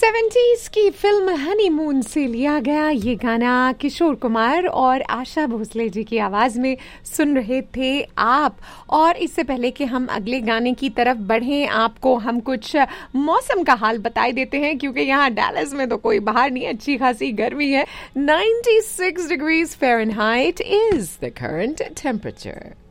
70s की film honeymoon से लिया गया ये गाना किशोर कुमार और आशा भोसले जी की आवाज में सुन रहे थे आप। और इससे पहले कि हम अगले गाने की तरफ बढ़ें, आपको हम कुछ मौसम का हाल बताई देते हैं, क्योंकि यहाँ डैलस में तो कोई बाहर नहीं, अच्छी खासी गर्मी है। 96 degrees Fahrenheit is the current temperature.